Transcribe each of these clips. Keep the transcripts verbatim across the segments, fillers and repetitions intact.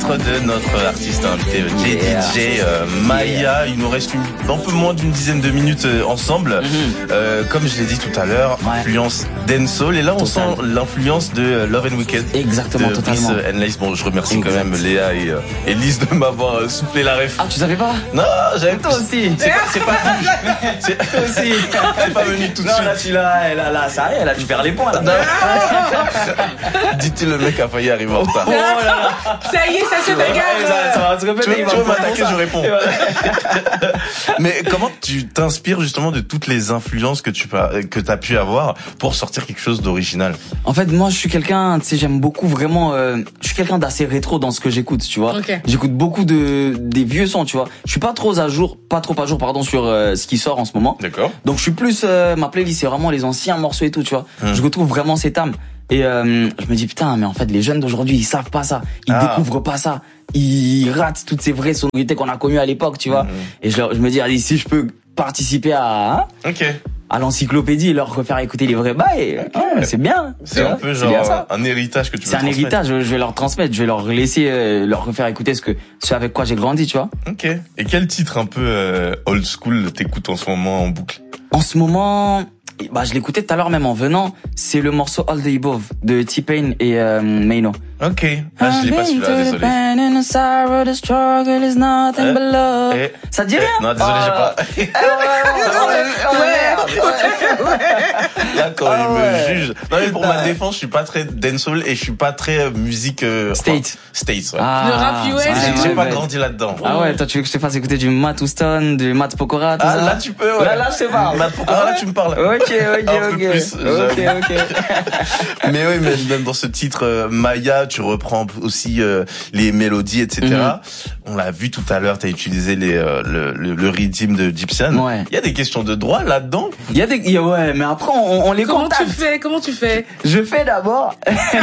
titre de notre artiste invité J D J euh, Maya. Il nous reste une, un peu moins d'une dizaine de minutes euh, ensemble. Mm-hmm. euh, comme je l'ai dit tout à l'heure, ouais. influence dancehall. Et là, on Total. sent l'influence de Love and Wicked. Exactement, de totalement. Brice and Lace. Bon, je remercie exact. quand même Léa et, euh, et Lise de m'avoir euh, soufflé la ref. Ah, tu savais pas? Non, j'avais toi aussi. C'est pas, c'est pas, c'est toi aussi. C'est pas venu tout de non, suite. Non, là, tu l'as, là, là, ça y est, là, tu perds les points, là. Dis-tu, le mec a failli arriver en retard. Oh là là. Ça y est, ça se bagarre. Ça, ça va se répéter. Tu, tu veux m'attaquer, je réponds. Mais comment tu t'inspires justement de toutes les influences que tu que t'as pu avoir pour sortir quelque chose d'original? En fait, moi, je suis quelqu'un, tu sais, j'aime beaucoup vraiment. Euh, je suis quelqu'un d'assez rétro dans ce que j'écoute, tu vois. Okay. J'écoute beaucoup de des vieux sons, tu vois. Je suis pas trop à jour, pas trop à jour, pardon, sur euh, ce qui sort en ce moment. D'accord. Donc, je suis plus euh, ma playlist, c'est vraiment les anciens morceaux et tout, tu vois. Hum. Je retrouve vraiment cette âme. Et euh, je me dis putain, mais en fait, les jeunes d'aujourd'hui, ils savent pas ça, ils ah. découvrent pas ça, ils ratent toutes ces vraies sonorités qu'on a connues à l'époque, tu vois. Mmh. Et je, leur, je me dis, allez, si je peux participer à, hein, okay. à l'encyclopédie et leur refaire écouter les vrais bails, okay. ouais, c'est bien. C'est un vois, peu genre un héritage que tu veux C'est un héritage, je vais leur transmettre, je vais leur laisser, euh, leur refaire écouter ce que, ce avec quoi j'ai grandi, tu vois. Ok. Et quel titre un peu euh, old school t'écoutes en ce moment en boucle? En ce moment, bah, je l'écoutais tout à l'heure même en venant. C'est le morceau All the Above de T-Pain et euh, Maino. Ok. Ah, je l'ai pas celui-là, désolé. Euh, eh, Ça te dit rien? Eh, non, désolé, ah, j'ai pas. Là, quand ah, il me ouais. juge. Non, mais pour ah, ma défense, je suis pas très dancehall et je suis pas très musique. Euh, State. States, ouais. Ah, le rap U S. J'ai, j'ai pas grandi là-dedans. Ah ouais, toi, tu veux que je te fasse écouter du Matt Houston, du Matt Pokora, tout ah, ça? Là, tu peux, ouais. Là, là, je sais pas. Matt Pokora, ah, là, tu me parles. Ok, ok, ok. Plus, ok, ok. Mais oui, mais même dans ce titre, euh, Maya, tu reprends aussi euh, les mélodies, et cetera. Mm-hmm. On l'a vu tout à l'heure, t'as utilisé les, euh, le, le, le rythme de Gypsy. Ouais. Il y a des questions de droit là-dedans. Il y a des, y a, ouais, mais après, on, on les Comment contacte. tu fais? Comment tu fais? Je fais d'abord.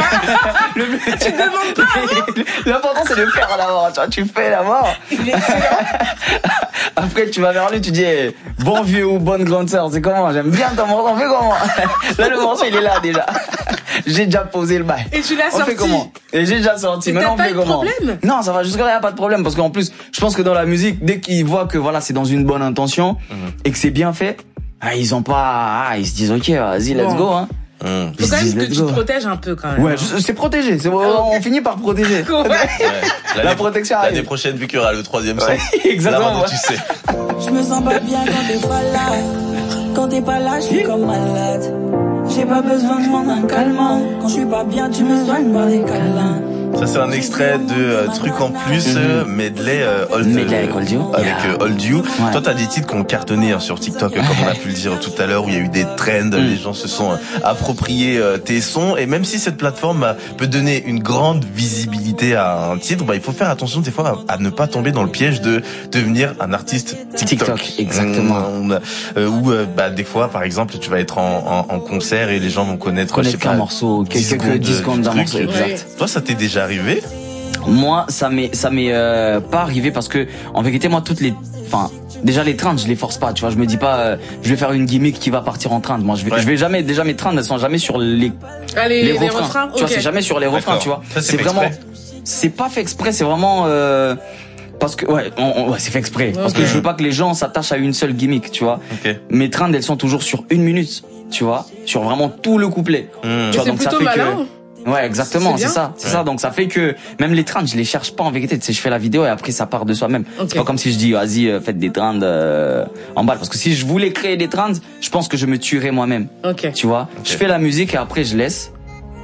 le, tu demandes pas. L'important, c'est de faire d'abord. Tu vois, tu fais d'abord. Il est excellent. Après, tu vas vers lui, tu dis, hey, bon vieux ou bonne grande sœur, c'est comment? J'aime bien ton morceau, on fait comment? Là, le morceau, il est là, déjà. J'ai déjà posé le bail. Et tu l'as on sorti? Fait comment? Et j'ai déjà sorti. Et maintenant, t'as on fait pas de comment? Problème? Non, ça va, jusqu'à là, y a pas de problème. Parce qu'en plus, je pense que dans la musique, dès qu'ils voient que voilà, c'est dans une bonne intention, mmh. et que c'est bien fait, ah, ils ont pas, ah, ils se disent, ok, vas-y, let's bon. go, hein. Mmh. Faut quand même que tu te protèges un peu, quand même. Ouais, je, c'est protégé. C'est, on finit par protéger. Ouais. Ouais. L'année, la protection arrive. L'année prochaine, vu qu'il y aura le troisième son. Ouais, exactement. Là, ouais. Tu sais. Je me sens pas bien quand t'es pas là. Quand t'es pas là, je suis comme malade. J'ai pas besoin de demander un calmant. Quand je suis pas bien, tu me soignes par des câlins. Ça, c'est un extrait de euh, Truc en plus, euh, medley, euh, old, medley avec Old You. Avec yeah. euh, Old You. Ouais. Toi, t'as des titres qui ont cartonné hein, sur TikTok, comme on a pu le dire tout à l'heure, où il y a eu des trends, mm. les gens se sont euh, appropriés euh, tes sons. Et même si cette plateforme bah, peut donner une grande visibilité à un titre, bah, il faut faire attention des fois à, à ne pas tomber dans le piège de devenir un artiste TikTok. TikTok, exactement. Mmh, euh, ou euh, bah, des fois, par exemple, tu vas être en, en, en concert et les gens vont connaître, connaître je sais pas, un morceau, quelques dix secondes d'un morceau, exact. Toi, ça t'est déjà arrivé? Moi, ça m'est, ça m'est euh, pas arrivé parce que, en vérité, moi, toutes les, enfin, déjà les trends, je les force pas, tu vois. Je me dis pas, euh, je vais faire une gimmick qui va partir en trend. Moi, je vais, ouais. je vais jamais, déjà mes trends, elles sont jamais sur les, ah, les, les, les refrains. refrains. Tu okay. vois, c'est jamais sur les refrains, tu vois. Ça, c'est, c'est vraiment, c'est pas fait exprès, c'est vraiment. Euh, Parce que ouais, on, on, ouais, c'est fait exprès. Okay. Parce que je veux pas que les gens s'attachent à une seule gimmick, tu vois. Okay. Mes trends, elles sont toujours sur une minute, tu vois, sur vraiment tout le couplet. Mmh. Tu vois, donc ça fait malin. que. Ouais, exactement, c'est, c'est ça, c'est ouais. ça. Donc ça fait que même les trends, je les cherche pas en vérité. Tu sais, je fais la vidéo et après ça part de soi-même. Okay. C'est pas comme si je dis, vas-y, euh, faites des trends euh, en balle. Parce que si je voulais créer des trends, je pense que je me tuerais moi-même. Okay. Tu vois, okay. Je fais la musique et après je laisse.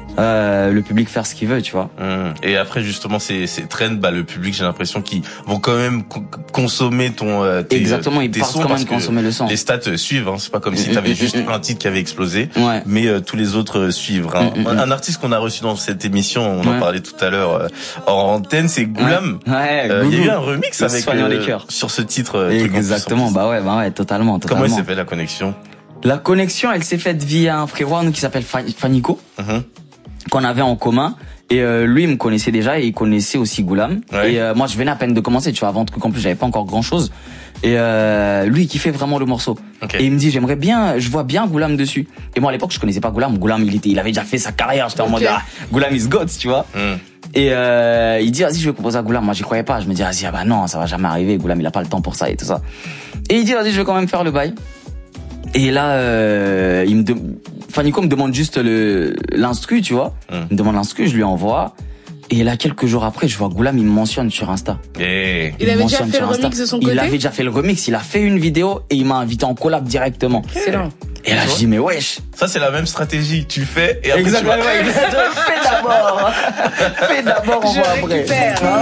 Euh, le public faire ce qu'il veut, tu vois. Mmh. Et après justement ces ces trends, bah le public, j'ai l'impression qu'ils vont quand même co- consommer ton euh, tes, exactement, ils tes partent sons quand même consommer le son. Les stats euh, suivent, hein. C'est pas comme si t'avais mmh, juste mmh, un titre qui avait explosé, ouais. mais euh, tous les autres euh, suivent. Hein. Mmh, un, un artiste qu'on a reçu dans cette émission, on ouais. en parlait tout à l'heure euh, hors antenne, c'est Goulam. Ouais. ouais euh, il y a eu un remix avec euh, les cœurs. sur ce titre. Euh, exactement, bah ouais, bah ouais, totalement, totalement. Comment elle s'est fait la connexion? La connexion, elle s'est faite via un frérot nous qui s'appelle Fanico. Mmh. Qu'on avait en commun et euh, lui il me connaissait déjà et il connaissait aussi Goulam ouais. et euh, moi je venais à peine de commencer, tu vois, avant qu'en plus j'avais pas encore grand chose et euh, lui il kiffait vraiment le morceau okay. et il me dit j'aimerais bien, je vois bien Goulam dessus et moi à l'époque je connaissais pas Goulam. Goulam il était, il avait déjà fait sa carrière, j'étais okay. en mode ah, Goulam is God, tu vois. mm. Et euh, il dit vas-y, je vais composer à Goulam. Moi j'y croyais pas, je me dis vas-y, ah bah non, ça va jamais arriver, Goulam il a pas le temps pour ça et tout ça. Et il dit vas-y, je vais quand même faire le bail. Et là euh, il me de... Fanico me demande juste le l'instru, tu vois. Hum. Il me demande l'instru, je lui envoie. Et là, quelques jours après, je vois Goulam, il me mentionne sur Insta. Hey. Il, il avait déjà fait le remix de son côté. Il avait déjà fait le remix, il a fait une vidéo et il m'a invité en collab directement. Excellent. Et là, je dis, mais wesh. Ça, c'est la même stratégie. Tu le fais et après exactement, tu vas... Fais d'abord. Fais d'abord, on voit après.